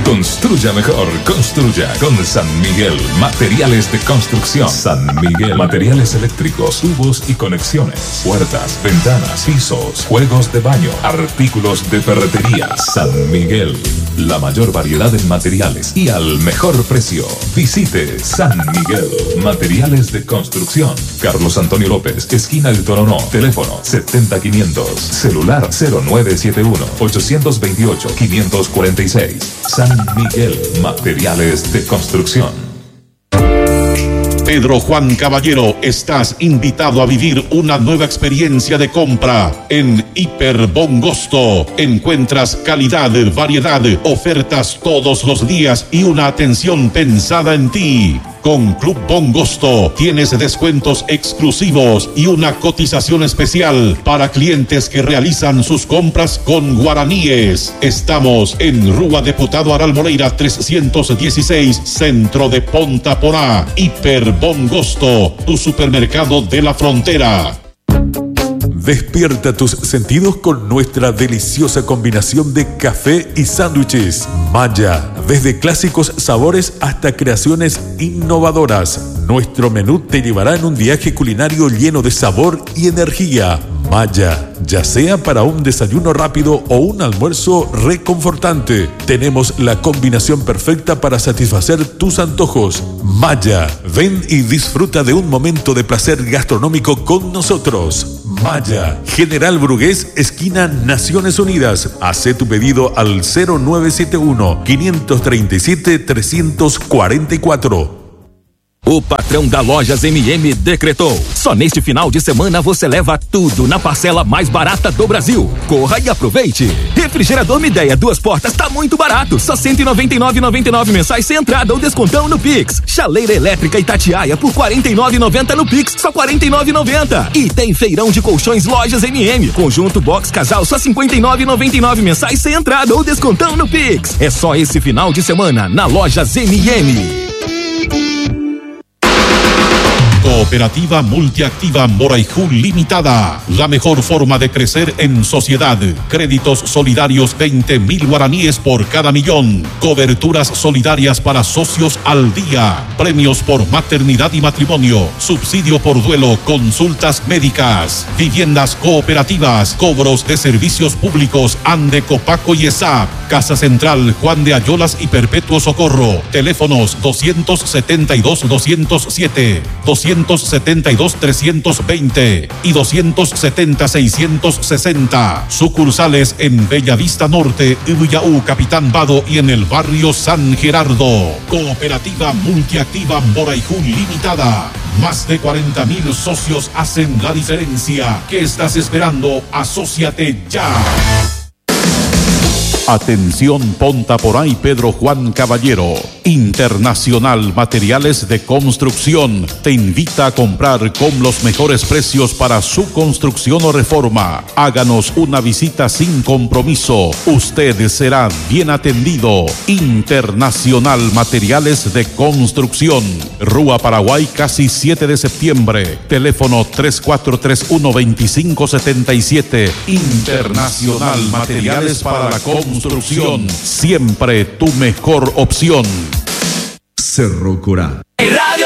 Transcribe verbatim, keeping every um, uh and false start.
Construya mejor, construya con San Miguel Materiales de Construcción. San Miguel Materiales eléctricos, tubos y conexiones, puertas, ventanas, pisos, juegos de baño, artículos de ferretería. San Miguel, la mayor variedad en materiales y al mejor precio. Visite San Miguel Materiales de Construcción. Carlos Antonio López, esquina El Toronó. Teléfono setenta quinientos. Celular cero nueve siete uno, ocho dos ocho, cinco cuatro seis. San Miguel Materiales de Construcción. Pedro Juan Caballero, estás invitado a vivir una nueva experiencia de compra en Hiper Bongosto. Encuentras calidad, variedad, ofertas todos los días y una atención pensada en ti. Con Club Bongosto tienes descuentos exclusivos y una cotización especial para clientes que realizan sus compras con guaraníes. Estamos en Rúa Deputado Aral Moreira trescientos dieciséis, Centro de Ponta Porá. Hiper Bongosto, tu supermercado de la frontera. Despierta tus sentidos con nuestra deliciosa combinación de café y sándwiches. Maya, desde clásicos sabores hasta creaciones innovadoras. Nuestro menú te llevará en un viaje culinario lleno de sabor y energía. Maya, ya sea para un desayuno rápido o un almuerzo reconfortante, tenemos la combinación perfecta para satisfacer tus antojos. Maya, ven y disfruta de un momento de placer gastronómico con nosotros. Maya, General Brugués, esquina Naciones Unidas. Haz tu pedido al cero nueve siete uno, cinco tres siete, tres cuatro cuatro. O patrão da Lojas M M decretou: só neste final de semana você leva tudo na parcela mais barata do Brasil. Corra e aproveite. Refrigerador Midea duas portas tá muito barato, só cento e noventa e nove reais e noventa e nove centavos mensais sem entrada ou descontão no Pix. Chaleira elétrica Itatiaia por quarenta e nove reais e noventa centavos no Pix, só quarenta e nove reais e noventa centavos. E tem feirão de colchões Lojas M M, conjunto box casal só cinquenta e nove reais e noventa e nove centavos mensais sem entrada ou descontão no Pix. É só esse final de semana na Lojas M M. Cooperativa Multiactiva Moraiju Limitada. La mejor forma de crecer en sociedad. Créditos solidarios veinte mil guaraníes por cada millón. Coberturas solidarias para socios al día. Premios por maternidad y matrimonio. Subsidio por duelo. Consultas médicas. Viviendas cooperativas. Cobros de servicios públicos. Ande, Copaco y ESAP. Casa Central Juan de Ayolas y Perpetuo Socorro. Teléfonos doscientos setenta y dos, doscientos siete, doscientos setenta y dos, trescientos veinte y doscientos setenta, seiscientos sesenta. Sucursales en Bellavista Norte, Ubiaú, Capitán Vado y en el barrio San Gerardo. Cooperativa Multiactiva Moraiju Limitada. Más de cuarenta mil socios hacen la diferencia. ¿Qué estás esperando? Asóciate ya. Atención Ponta Porá y Pedro Juan Caballero. Internacional Materiales de Construcción te invita a comprar con los mejores precios para su construcción o reforma. Háganos una visita sin compromiso. Usted será bien atendido. Internacional Materiales de Construcción. Rúa Paraguay, casi siete de septiembre. Teléfono tres cuatro tres uno, dos cinco siete siete. Internacional Materiales para la Construcción. Siempre tu mejor opción. Cerro Corá. Radio